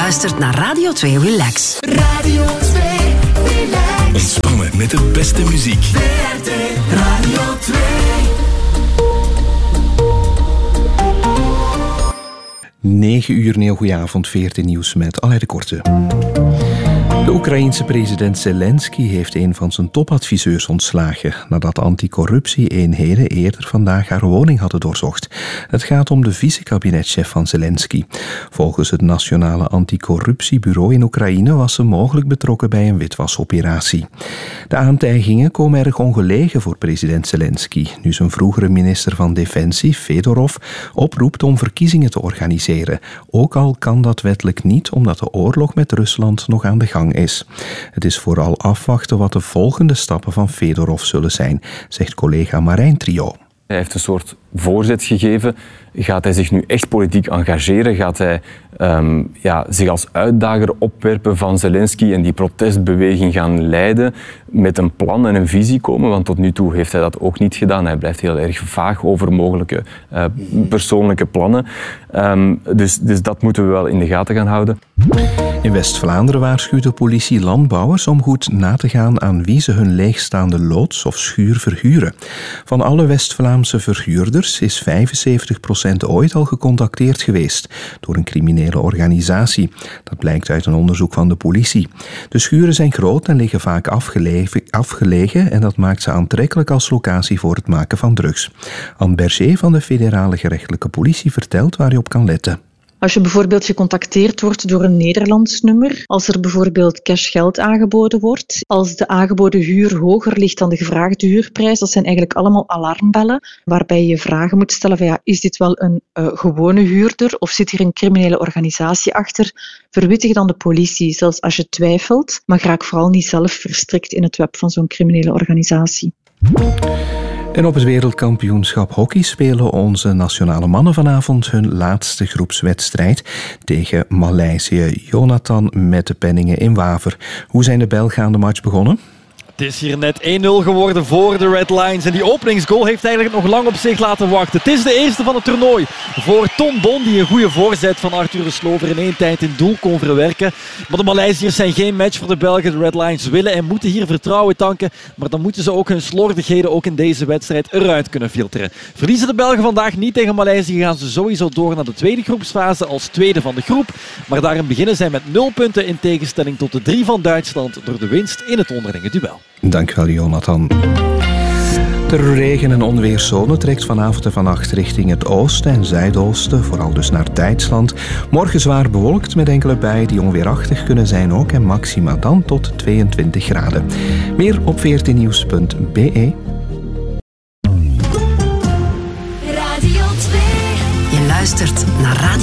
luistert naar Radio 2 Relax. Radio 2 Relax. Ontspannen met de beste muziek. VRT Radio 2. Negen uur, een heel goeie avond, VRT Nieuws met Alain de Korte. De Oekraïense president Zelensky heeft een van zijn topadviseurs ontslagen nadat anticorruptie-eenheden eerder vandaag haar woning hadden doorzocht. Het gaat om de vice-kabinetchef van Zelensky. Volgens het Nationale Anticorruptiebureau in Oekraïne was ze mogelijk betrokken bij een witwasoperatie. De aantijgingen komen erg ongelegen voor president Zelensky, nu zijn vroegere minister van Defensie, Fedorov, oproept om verkiezingen te organiseren. Ook al kan dat wettelijk niet, omdat de oorlog met Rusland nog aan de gang is. Het is vooral afwachten wat de volgende stappen van Fedorov zullen zijn, zegt collega Marijn Trio. Hij heeft een soort voorzet gegeven. Gaat hij zich nu echt politiek engageren? Gaat hij zich als uitdager opwerpen van Zelensky en die protestbeweging gaan leiden, met een plan en een visie komen? Want tot nu toe heeft hij dat ook niet gedaan. Hij blijft heel erg vaag over mogelijke persoonlijke plannen. Dus dat moeten we wel in de gaten gaan houden. In West-Vlaanderen waarschuwt de politie landbouwers om goed na te gaan aan wie ze hun leegstaande loods of schuur verhuren. Van alle West-Vlaamse verhuurders is 75% ooit al gecontacteerd geweest door een criminele organisatie. Dat blijkt uit een onderzoek van de politie. De schuren zijn groot en liggen vaak afgelegen en dat maakt ze aantrekkelijk als locatie voor het maken van drugs. Anne Berger van de Federale Gerechtelijke Politie vertelt waar je op kan letten. Als je bijvoorbeeld gecontacteerd wordt door een Nederlands nummer, als er bijvoorbeeld cashgeld aangeboden wordt, als de aangeboden huur hoger ligt dan de gevraagde huurprijs, dat zijn eigenlijk allemaal alarmbellen waarbij je vragen moet stellen van is dit wel een gewone huurder of zit hier een criminele organisatie achter? Verwittig dan de politie, zelfs als je twijfelt, maar raak vooral niet zelf verstrikt in het web van zo'n criminele organisatie. En op het wereldkampioenschap hockey spelen onze nationale mannen vanavond hun laatste groepswedstrijd tegen Maleisië. Jonathan met de penningen in Waver. Hoe zijn de Belgen aan de match begonnen? Het is hier net 1-0 geworden voor de Red Lions. En die openingsgoal heeft eigenlijk nog lang op zich laten wachten. Het is de eerste van het toernooi voor Tom Bon, die een goede voorzet van Arthur de Slover in één tijd in doel kon verwerken. Maar de Maleisiërs zijn geen match voor de Belgen. De Red Lions willen en moeten hier vertrouwen tanken. Maar dan moeten ze ook hun slordigheden ook in deze wedstrijd eruit kunnen filteren. Verliezen de Belgen vandaag niet tegen Maleisië, gaan ze sowieso door naar de tweede groepsfase als tweede van de groep. Maar daarin beginnen zij met 0 punten in tegenstelling tot de 3 van Duitsland door de winst in het onderlinge duel. Dankjewel, Jonathan. De regen- en onweerszone trekt vanavond en vannacht richting het oosten en zuidoosten, vooral dus naar Duitsland. Morgen zwaar bewolkt met enkele buien die onweerachtig kunnen zijn ook en maxima dan tot 22 graden. Meer op vrtnieuws.be. Je luistert naar Radio